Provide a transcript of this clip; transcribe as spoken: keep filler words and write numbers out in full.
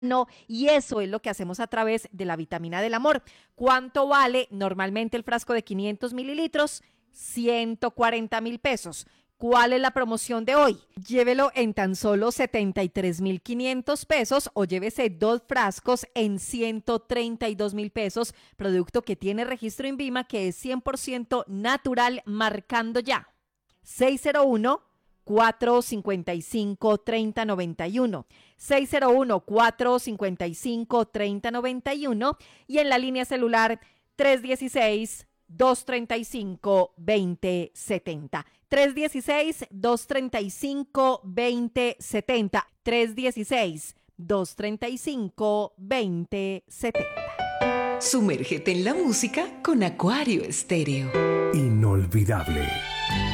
No, y eso es lo que hacemos a través de la vitamina del amor. ¿Cuánto vale normalmente el frasco de quinientos mililitros? ciento cuarenta mil pesos. ¿Cuál es la promoción de hoy? Llévelo en tan solo setenta y tres mil quinientos pesos o llévese dos frascos en ciento treinta y dos mil pesos, producto que tiene registro INVIMA, que es cien por ciento natural, marcando ya. seis cero uno, cuatro cinco cinco, tres cero nueve uno, seis cero uno, cuatro cinco cinco, tres cero nueve uno y en la línea celular tres uno seis, dos tres cinco, dos cero siete cero. tres uno seis, dos tres cinco, dos cero siete cero. tres uno seis, dos tres cinco, dos cero siete cero. Sumérgete en la música con Acuario Estéreo. Inolvidable.